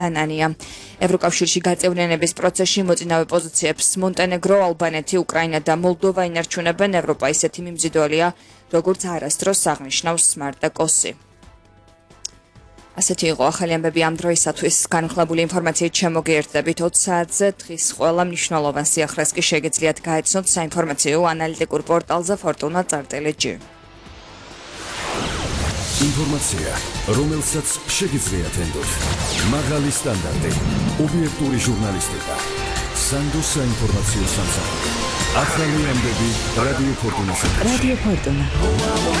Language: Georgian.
ანანია. ევროკავშირში გაწევრიანების პროცესში მოწინავე პოზიციებს მონტენეგრო, ალბანეთი, უკრაინა და მოლდოვა ინარჩუნებენ. ევროპა ისეთი მიმზიდველია, როგორც არასდროს აღნიშნავს მარტა კოსი. ასეთი იყო ახალი ამბები ამ დროისათვის. განხლებული ინფორმაციით შემოგიერთდებით 20 საათზე. დღის ყველა მნიშვნელოვან სიახლეს კი შეგიძლიათ გაეცნოთ საინფორმაციო ანალიტიკურ პორტალზე fortuna.gr. ინფორმაცია, რომელსაც შეგიძლიათ ენდოთ. მაღალი სტანდარტი, ობიექტური ჟურნალისტიკა. სანდოს საინფორმაციო სამსახური. ახალი ამბები რადიო ფორტუნასთან.